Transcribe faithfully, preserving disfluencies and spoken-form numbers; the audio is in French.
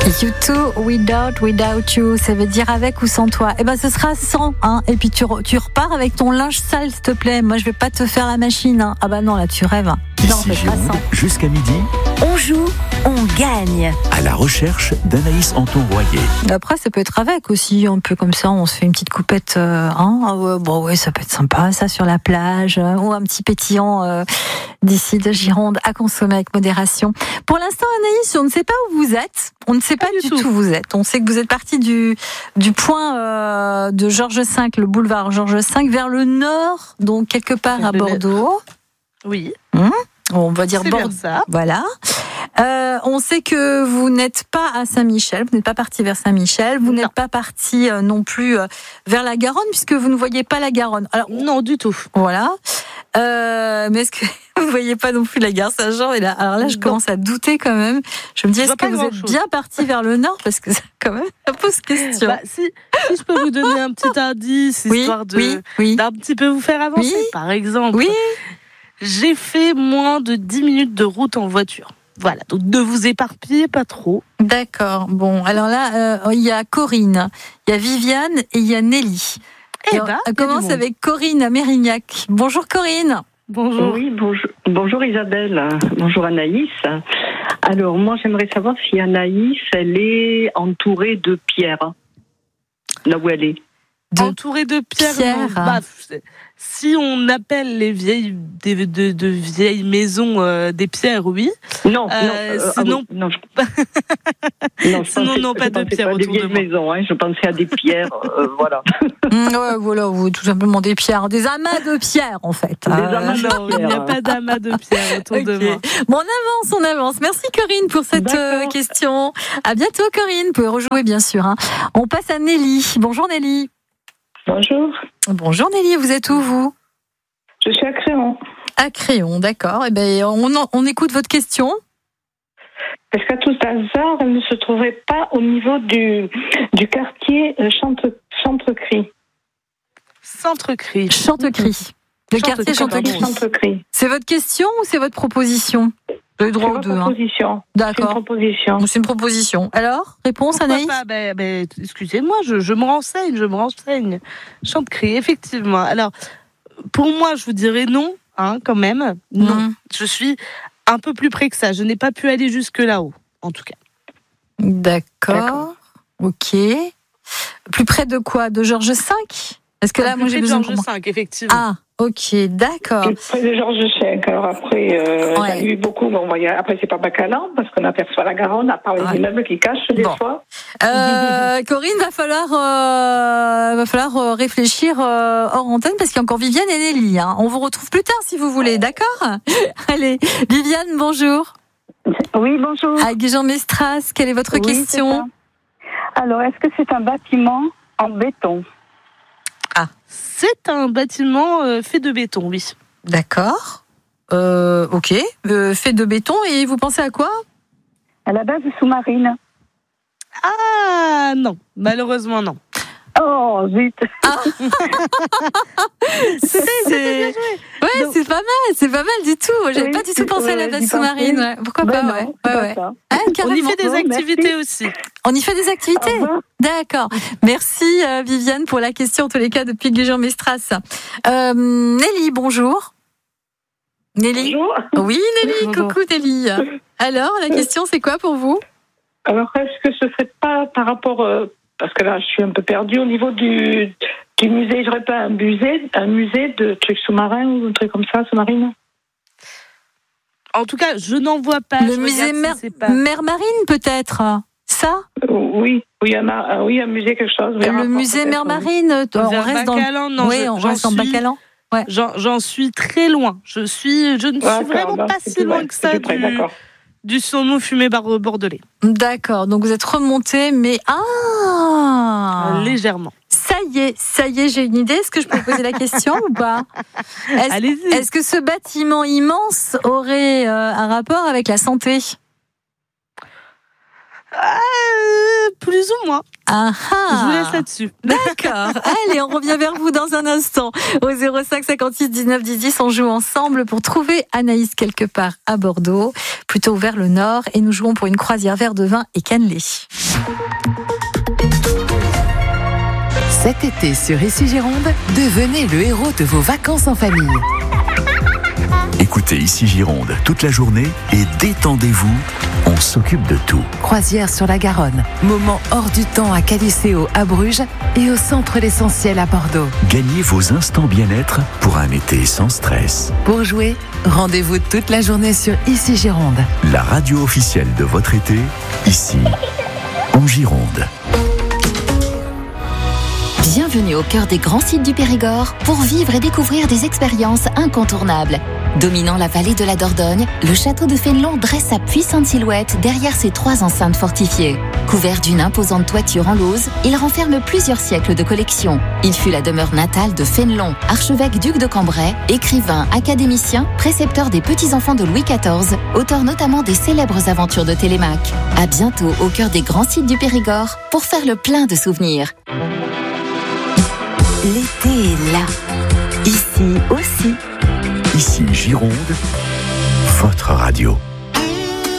You too, without, without you, ça veut dire avec ou sans toi. Eh ben, ce sera sans, hein. Et puis tu, re, tu repars avec ton linge sale, s'il te plaît. Moi, je vais pas te faire la machine, hein. Ah bah non, là, tu rêves. Non, Ici Gironde, jusqu'à midi, on joue, on gagne. À la recherche d'Anaïs Anton-Royer. Après, ça peut être avec aussi, un peu comme ça, on se fait une petite coupette, euh, hein. Ah ouais, bon, ouais, ça peut être sympa, ça, sur la plage, euh, ou un petit pétillant euh, d'ici de Gironde à consommer avec modération. Pour l'instant, Anaïs, on ne sait pas où vous êtes. On ne sait pas, pas du, du tout où vous êtes. On sait que vous êtes parti du, du point euh, de Georges cinq, le boulevard Georges cinq, vers le nord, donc quelque part à Bordeaux. Oui. Hum, on va dire c'est Bordeaux. Bien ça. Voilà. Euh, on sait que vous n'êtes pas à Saint-Michel, vous n'êtes pas parti vers Saint-Michel, vous non. n'êtes pas parti euh, non plus euh, vers la Garonne, puisque vous ne voyez pas la Garonne. Alors, non, du tout. Voilà. Euh, mais est-ce que vous ne voyez pas non plus la gare Saint-Jean? Et là, alors là, je non. commence à douter quand même. Je me dis, je est-ce que vous êtes chose. bien parti vers le nord? Parce que ça, quand même, ça pose question. Bah, si, si je peux vous donner un petit indice, oui, histoire de, oui, oui. d'un petit peu vous faire avancer, oui. par exemple. Oui. J'ai fait moins de dix minutes de route en voiture. Voilà, donc ne vous éparpillez pas trop. D'accord. Bon, alors là, il euh, y a Corinne, il y a Viviane et il y a Nelly. Eh alors, ben, on commence avec Corinne à Mérignac. Bonjour Corinne. Bonjour. Oui, bonjour, bonjour Isabelle. Bonjour Anaïs. Alors, moi, j'aimerais savoir si Anaïs, elle est entourée de pierres, là où elle est. De entourée de pierres. pierres. Bah, si on appelle les vieilles de, de, de vieilles maisons euh, des pierres, oui. Non, euh, non, sinon, ah oui, non, je... non, je sinon pensais, non pas de pierres pas autour des de moi. maisons, hein, je pensais à des pierres, euh, voilà. Mmh, ouais, voilà, tout simplement des pierres, des amas de pierres en fait. Des euh... amas de non, pierres. il n'y a pas d'amas de pierres autour okay. de moi. Bon, on avance, on avance. Merci Corinne pour cette euh, question. À bientôt Corinne, vous pouvez rejouer bien sûr. Hein. On passe à Nelly. Bonjour Nelly. Bonjour. Bonjour Nelly, vous êtes où vous? Je suis à Créon. À Créon, d'accord. Eh ben, on, on écoute votre question. Est-ce qu'à tout hasard, elle ne se trouverait pas au niveau du, du quartier Chantecry? Chantecry. Chantecry. Le quartier Chantecry. Chantecry. C'est votre question ou c'est votre proposition? Le droit aux deux. C'est une proposition. Hein. D'accord. C'est une proposition. C'est une proposition. Alors, réponse Pourquoi Anaïs? pas ben, ben, excusez-moi, je, je me renseigne, je me renseigne. Chantecry, effectivement. Alors, pour moi, je vous dirais non, hein, quand même. Non. Mmh. Je suis un peu plus près que ça. Je n'ai pas pu aller jusque là-haut, en tout cas. D'accord. D'accord. Ok. Plus près de quoi? De Georges cinq? Est-ce que là, plus moi, j'ai besoin de Georges cinq, effectivement. Ah, ok, d'accord. Près de Georges cinq. Alors après, euh, ouais. il y a eu beaucoup. Bon, après, c'est pas Bacalan, parce qu'on aperçoit la Garonne, à part les ouais. immeubles qui cachent des bon. fois. Euh, Corinne, va falloir, euh, va falloir réfléchir euh, hors antenne, parce qu'il y a encore Viviane et Nelly. Hein. On vous retrouve plus tard, si vous voulez, d'accord? Allez, Viviane, bonjour. Oui, bonjour. À Guéjean-Mestras, quelle est votre oui, question? c'est Alors, est-ce que c'est un bâtiment en béton? Ah, c'est un bâtiment euh, fait de béton, oui. D'accord. Euh, ok. Euh, fait de béton, et vous pensez à quoi? À la base sous-marine. Ah non, malheureusement non. Oh, zut. Ah. c'est... c'est... Ouais, Donc... c'est pas mal, c'est pas mal du tout. J'avais oui, pas du tout pensé à la base sous-marine. Ouais. Pourquoi ben pas, non, ouais. ouais, ouais. Pas ah, on y fait des bon, activités merci. aussi. On y fait des activités? D'accord. Merci euh, Viviane pour la question, en tous les cas, depuis Guéjean-Mestras. Euh, Nelly, bonjour. Nelly? Bonjour. Oui, Nelly, bonjour. Coucou Nelly. Alors, la question, c'est quoi pour vous? Alors, est-ce que ce serait pas par rapport... Euh, parce que là, je suis un peu perdue au niveau du, du musée. Je n'aurais pas un musée, un musée de trucs sous-marins ou un truc comme ça, sous-marine? En tout cas, je n'en vois pas. Le musée mer, si pas... mer marine, peut-être? Ça? Oui, oui, un, oui, un musée, quelque chose. Oui, le rapport, musée mer marine, oui. on reste Bacalan, dans... non, oui, je, on reste dans Bacalan. Ouais. J'en, j'en suis très loin. Je, suis, je ne suis ouais, vraiment non, pas si loin vrai, que ça près, du... du saumon fumé bordelais. D'accord, donc vous êtes remonté, mais ah légèrement. Ça y est, ça y est, j'ai une idée. Est-ce que je peux poser la question ou pas? Est-ce, Allez-y. Est-ce que ce bâtiment immense aurait euh, un rapport avec la santé? euh, Plus plus ou moins. Ah ah. Je vous laisse là-dessus. D'accord. Allez, on revient vers vous dans un instant. Au zéro cinq cinquante-six dix-neuf dix dix, on joue ensemble pour trouver Anaïs quelque part à Bordeaux, plutôt vers le nord, et nous jouons pour une croisière verre de vin et cannelé. Cet été sur Ici Gironde, devenez le héros de vos vacances en famille. Écoutez Ici Gironde toute la journée et détendez-vous, on s'occupe de tout. Croisière sur la Garonne, moment hors du temps à Caliceo à Bruges et au Centre L'Essentiel à Bordeaux. Gagnez vos instants bien-être pour un été sans stress. Pour jouer, rendez-vous toute la journée sur Ici Gironde. La radio officielle de votre été, ici, en Gironde. Bienvenue au cœur des grands sites du Périgord pour vivre et découvrir des expériences incontournables. Dominant la vallée de la Dordogne, le château de Fénelon dresse sa puissante silhouette derrière ses trois enceintes fortifiées. Couvert d'une imposante toiture en lauze, il renferme plusieurs siècles de collection. Il fut la demeure natale de Fénelon, archevêque duc de Cambrai, écrivain, académicien, précepteur des petits-enfants de Louis quatorze, auteur notamment des célèbres aventures de Télémaque. À bientôt au cœur des grands sites du Périgord pour faire le plein de souvenirs. L'été est là. Ici aussi. Ici Gironde, votre radio.